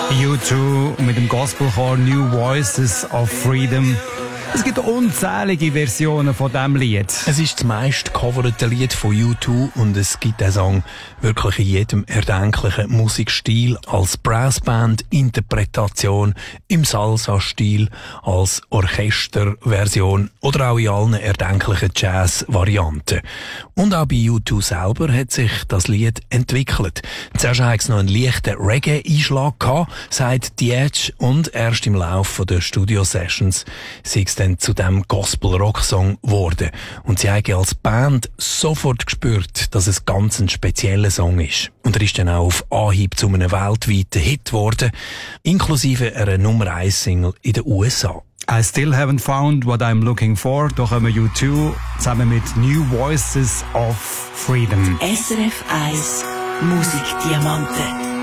U2 mit dem Gospelchor New Voices of Freedom. Es gibt unzählige Versionen von diesem Lied. Es ist das meist gecoverte Lied von U2 und es gibt den Song wirklich in jedem erdenklichen Musikstil, als Brassband-Interpretation, im Salsa-Stil, als Orchesterversion oder auch in allen erdenklichen Jazz-Varianten. Und auch bei U2 selber hat sich das Lied entwickelt. Zuerst hat es noch einen leichten Reggae-Einschlag gehabt, sagt The Edge, und erst im Laufe der Studio-Sessions sei es dann zu dem Gospel-Rock-Song geworden. Und sie haben als Band sofort gespürt, dass es ganz ein spezieller Song ist. Und er ist dann auch auf Anhieb zu einem weltweiten Hit geworden, inklusive einer Nummer-1-Single in den USA. I still haven't found what I'm looking for. Da kommen U2 zusammen mit New Voices of Freedom. SRF 1 Musikdiamanten.